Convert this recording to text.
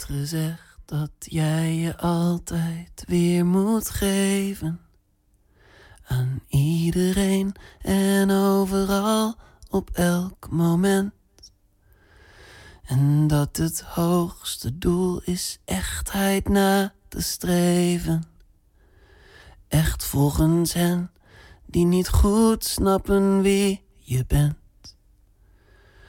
gezegd dat jij je altijd weer moet geven aan iedereen en overal op elk moment. En dat het hoogste doel is echtheid na te streven. Echt volgens hen die niet goed snappen wie je bent.